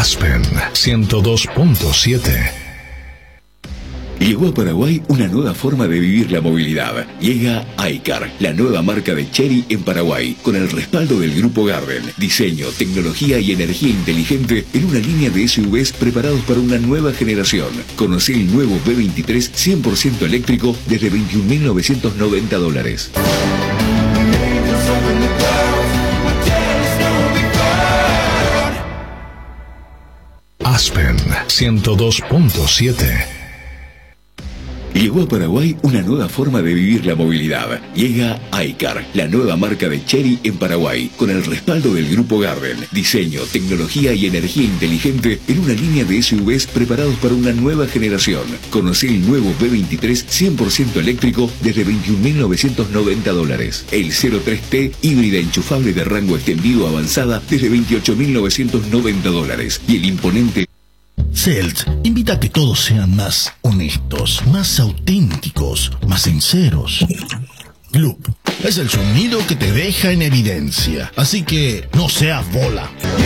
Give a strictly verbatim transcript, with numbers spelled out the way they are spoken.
Aspen ciento dos punto siete. Llegó a Paraguay una nueva forma de vivir la movilidad. Llega iCar, la nueva marca de Chery en Paraguay, con el respaldo del Grupo Garden. Diseño, tecnología y energía inteligente en una línea de S U Vs preparados para una nueva generación. Conocí el nuevo B veintitrés cien por ciento eléctrico desde veintiún mil novecientos noventa dólares. Aspen ciento dos punto siete. Llegó a Paraguay una nueva forma de vivir la movilidad. Llega iCar, la nueva marca de Chery en Paraguay, con el respaldo del Grupo Garden. Diseño, tecnología y energía inteligente en una línea de S U Vs preparados para una nueva generación. Conocí el nuevo B veintitrés cien por ciento eléctrico desde veintiún mil novecientos noventa dólares. El cero tres T híbrida enchufable de rango extendido avanzada desde veintiocho mil novecientos noventa dólares. Y el imponente Selt invita a que todos sean más honestos, más auténticos, más sinceros. Gloop es el sonido que te deja en evidencia, así que no seas bola.